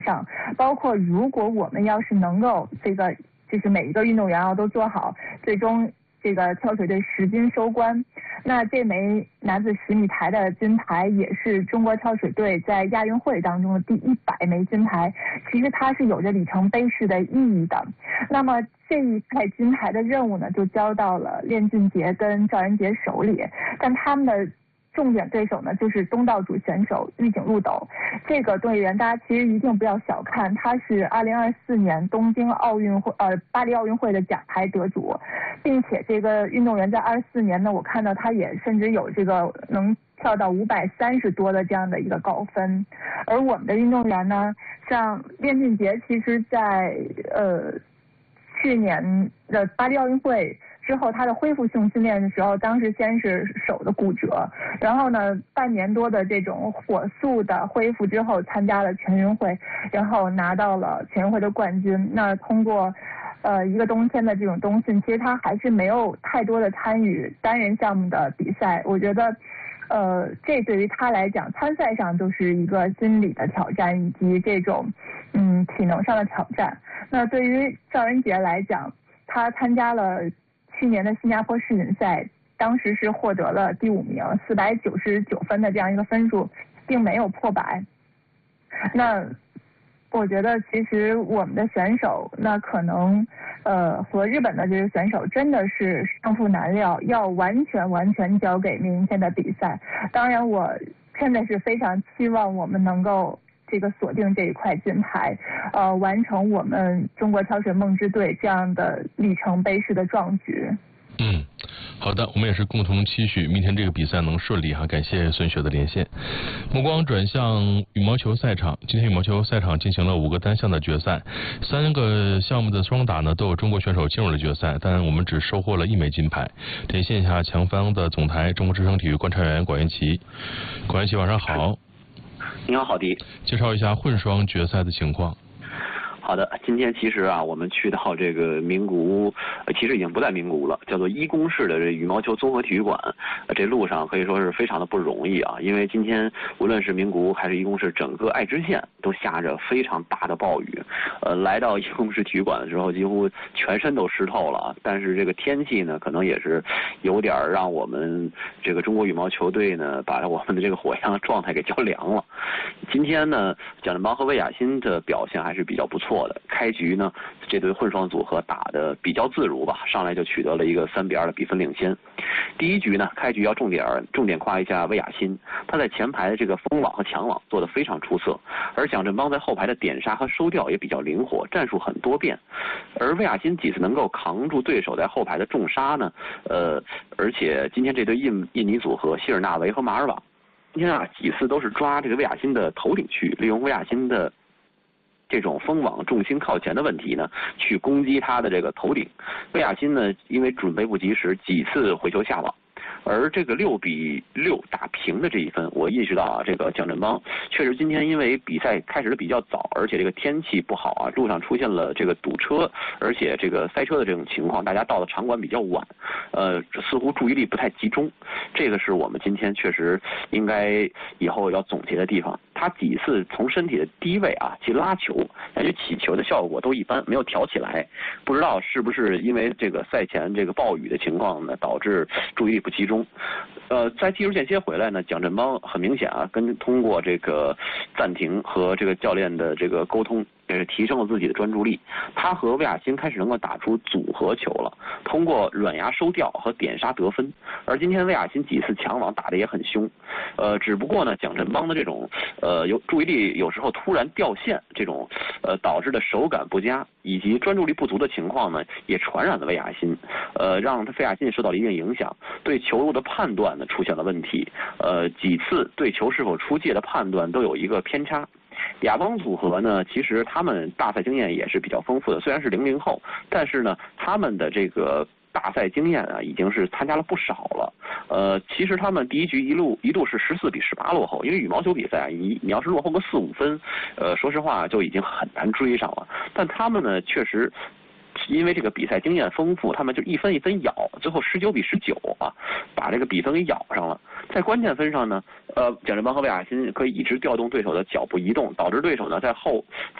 上，包括如果我们要是能够就是每一个运动员都做好，最终这个跳水队10金收官，那这枚男子10米台的金牌也是中国跳水队在亚运会当中的第100枚金牌，其实它是有着里程碑式的意义的。那么这一块金牌的任务呢，就交到了练俊杰跟赵仁杰手里，但他们的重点对手呢，就是东道主选手玉井路斗。这个队员大家其实一定不要小看，他是2024年东京巴黎奥运会的奖牌得主，并且这个运动员在24年呢，我看到他也甚至有这个能跳到530多的这样的一个高分。而我们的运动员呢，像练俊杰，其实在去年的巴黎奥运会之后，他的恢复性训练的时候，当时先是手的骨折，然后呢，半年多的这种火速的恢复之后，参加了全运会，然后拿到了全运会的冠军。那通过一个冬天的这种冬训，其实他还是没有太多的参与单人项目的比赛。我觉得这对于他来讲，参赛上就是一个心理的挑战，以及这种体能上的挑战。那对于赵仁杰来讲，他参加了去年的新加坡世锦赛，当时是获得了第5名，499分的这样一个分数，并没有破100。那我觉得其实我们的选手那可能和日本的这个选手真的是胜负难料，要完全交给明天的比赛。当然我真的是非常期望我们能够这个锁定这一块金牌，完成我们中国跳水梦之队这样的里程碑式的壮举。 好的，我们也是共同期许明天这个比赛能顺利哈。感谢孙雪的连线。目光转向羽毛球赛场，今天羽毛球赛场进行了5个单项的决赛，3个项目的双打呢都有中国选手进入了决赛，但我们只收获了1枚金牌。连线一下强方的总裁中国之声体育观察员管元奇。管元奇晚上好。 你好，郝迪。 介绍一下混双决赛的情况。 好的，今天其实我们去到这个名古屋，其实已经不在名古屋了，叫做一宫市的这羽毛球综合体育馆。这路上可以说是非常的不容易啊，因为今天无论是名古屋还是一宫市，整个爱知县都下着非常大的暴雨。来到一宫市体育馆的时候，几乎全身都湿透了啊。但是这个天气呢，可能也是有点让我们这个中国羽毛球队呢，把我们的这个火样的状态给浇凉了。今天呢，蒋振邦和魏雅欣的表现还是比较不错的。开局呢，这对混双组合打得比较自如吧，上来就取得了一个3-2的比分领先。第一局呢，开局要重点夸一下魏雅欣，她在前排的这个封网和抢网做得非常出色，而蒋振邦在后排的点杀和收吊也比较灵活，战术很多变。而魏雅欣几次能够扛住对手在后排的重杀呢，而且今天这对印尼组合希尔纳维和马尔瓦，今天几次都是抓这个魏雅欣的头顶区，利用魏雅欣的这种封网重心靠前的问题呢，去攻击他的这个头顶。魏雅欣呢，因为准备不及时，几次回球下网。而这个6-6打平的这一分，我意识到这个蒋振邦确实今天因为比赛开始的比较早，而且这个天气不好路上出现了这个堵车，而且这个塞车的这种情况，大家到了场馆比较晚，似乎注意力不太集中，这个是我们今天确实应该以后要总结的地方。他几次从身体的低位去拉球，感觉起球的效果都一般，没有挑起来，不知道是不是因为这个赛前这个暴雨的情况呢，导致注意力不集中。在技术间歇回来呢，蒋振邦很明显通过这个暂停和这个教练的这个沟通，也是提升了自己的专注力。他和魏雅欣开始能够打出组合球了，通过软压收吊和点杀得分。而今天魏雅欣几次抢网打得也很凶，只不过呢，蒋振邦的这种有注意力有时候突然掉线，这种导致的手感不佳以及专注力不足的情况呢，也传染了魏雅欣，让魏雅欣也受到了一定影响，对球路的判断呢出现了问题，几次对球是否出界的判断都有一个偏差。亚邦组合呢，其实他们大赛经验也是比较丰富的，虽然是00后，但是呢，他们的这个大赛经验已经是参加了不少了。其实他们第一局一度是14-18落后，因为羽毛球比赛你要是落后个4-5分，说实话就已经很难追上了。但他们呢，确实因为这个比赛经验丰富，他们就一分一分咬，最后19-19啊，把这个比分给咬上了。在关键分上呢，蒋振邦和魏亚新可以一直调动对手的脚步移动，导致对手呢在